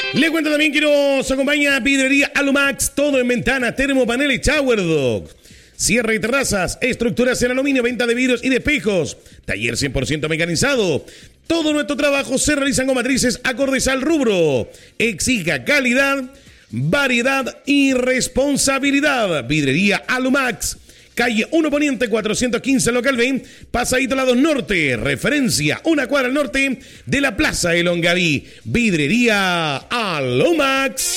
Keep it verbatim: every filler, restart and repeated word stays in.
Le cuento también que nos acompaña Vidrería Alumax, todo en ventana, termopaneles, shower dog, cierre y terrazas, estructuras en aluminio, venta de vidrios y de espejos, taller cien por ciento mecanizado. Todo nuestro trabajo se realizan con matrices acordes al rubro. Exija calidad, variedad y responsabilidad. Vidrería Alumax, calle uno Poniente cuatrocientos quince, local B, Pasadito Lados Norte, referencia una cuadra al norte de la Plaza de Longaví. Vidrería Alumax.